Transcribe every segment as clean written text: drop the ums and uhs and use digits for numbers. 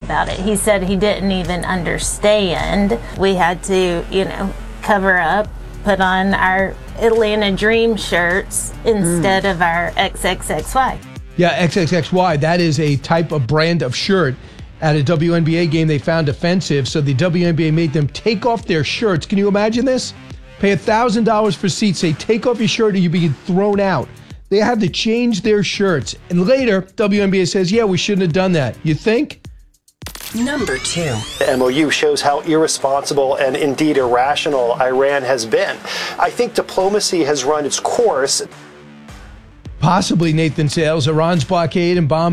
about it. He said he didn't even understand. We had to, cover up, put on our Atlanta Dream shirts instead of our XXXY. Yeah, XXXY, that is a type of brand of shirt at a WNBA game they found offensive, so the WNBA made them take off their shirts. Can you imagine this? Pay $1,000 for seats, say, take off your shirt or you're being thrown out. They had to change their shirts. And later, WNBA says, yeah, we shouldn't have done that. You think? Number 2. The MOU shows how irresponsible and indeed irrational Iran has been. I think diplomacy has run its course. Possibly, Nathan Sales. Iran's blockade and bombs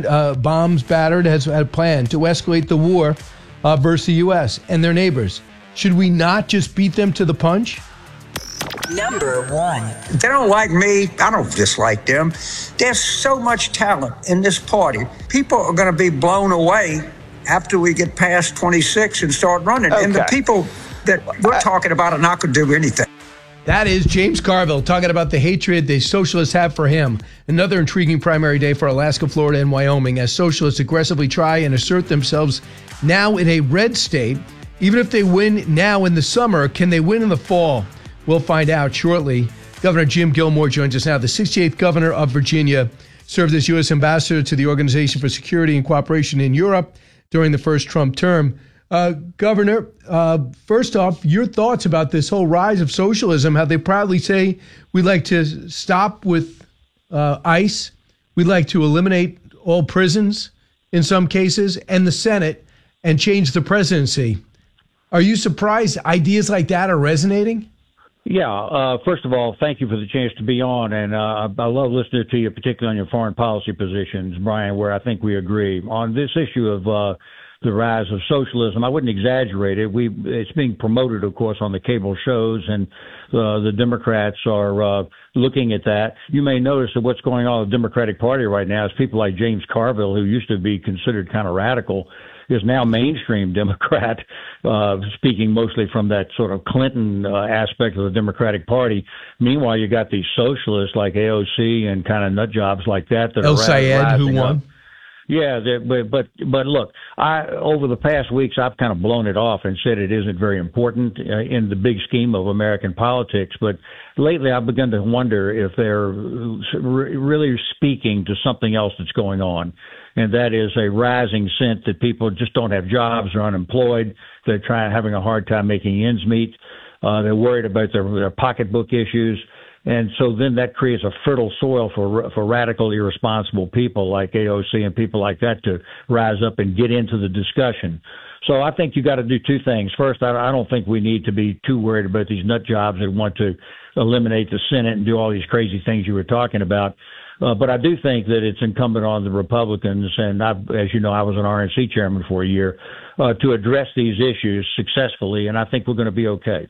battered has had a plan to escalate the war versus the U.S. and their neighbors. Should we not just beat them to the punch? Number 1. They don't like me. I don't dislike them. There's so much talent in this party. People are going to be blown away after we get past 26 and start running. Okay. And the people that we're talking about are not going to do anything. That is James Carville talking about the hatred the socialists have for him. Another intriguing primary day for Alaska, Florida, and Wyoming as socialists aggressively try and assert themselves now in a red state. Even if they win now in the summer, can they win in the fall? We'll find out shortly. Governor Jim Gilmore joins us now. The 68th governor of Virginia served as U.S. ambassador to the Organization for Security and Cooperation in Europe during the first Trump term. Governor, first off, your thoughts about this whole rise of socialism, how they proudly say we'd like to stop with ICE, we'd like to eliminate all prisons in some cases, and the Senate, and change the presidency. Are you surprised ideas like that are resonating? Yeah. First of all, thank you for the chance to be on. And I love listening to you, particularly on your foreign policy positions, Brian, where I think we agree. On this issue of the rise of socialism, I wouldn't exaggerate it. It's being promoted, of course, on the cable shows, and the Democrats are looking at that. You may notice that what's going on in the Democratic Party right now is people like James Carville, who used to be considered kind of radical, is now mainstream Democrat, speaking mostly from that sort of Clinton aspect of the Democratic Party. Meanwhile, you got these socialists like AOC and kind of nut jobs like that that El are Sayed, who won. Up. Yeah, but look, over the past weeks, I've kind of blown it off and said it isn't very important in the big scheme of American politics. But lately, I've begun to wonder if they're really speaking to something else that's going on, and that is a rising sense that people just don't have jobs, are unemployed, they're having a hard time making ends meet, they're worried about their pocketbook issues. And so then that creates a fertile soil for radical, irresponsible people like AOC and people like that to rise up and get into the discussion. So I think you got to do two things. First, I don't think we need to be too worried about these nut jobs that want to eliminate the Senate and do all these crazy things you were talking about. But I do think that it's incumbent on the Republicans, and as you know, I was an RNC chairman for a year, to address these issues successfully, and I think we're going to be okay.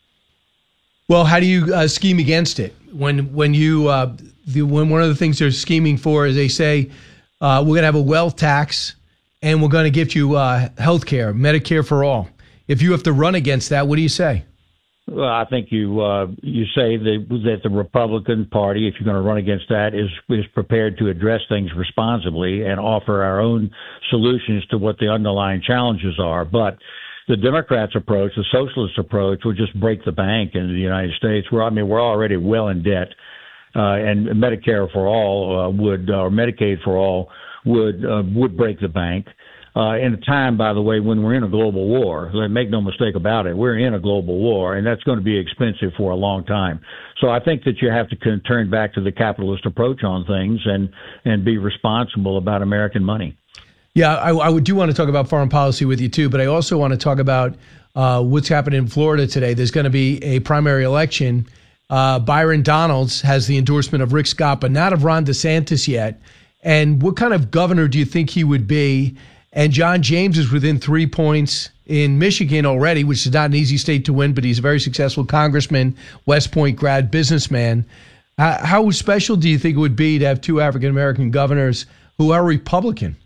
Well, how do you scheme against it? When one of the things they're scheming for is they say we're going to have a wealth tax and we're going to give you health care, Medicare for all. If you have to run against that, what do you say? Well, I think you say that the Republican Party, if you're going to run against that, is prepared to address things responsibly and offer our own solutions to what the underlying challenges are. But the Democrats' approach, the socialist approach, would just break the bank in the United States. We're already well in debt, and Medicare for all or Medicaid for all would break the bank. In a time, by the way, when we're in a global war, make no mistake about it, we're in a global war, and that's going to be expensive for a long time. So I think that you have to turn back to the capitalist approach on things and be responsible about American money. Yeah, I do want to talk about foreign policy with you, too, but I also want to talk about what's happening in Florida today. There's going to be a primary election. Byron Donalds has the endorsement of Rick Scott, but not of Ron DeSantis yet. And what kind of governor do you think he would be? And John James is within 3 points in Michigan already, which is not an easy state to win, but he's a very successful congressman, West Point grad businessman. How special do you think it would be to have two African-American governors who are Republican?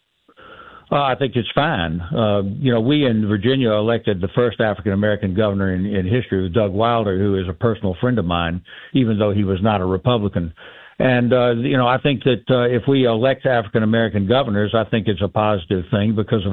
I think it's fine. We in Virginia elected the first African-American governor in history, Doug Wilder, who is a personal friend of mine, even though he was not a Republican. And, I think that if we elect African-American governors, I think it's a positive thing because of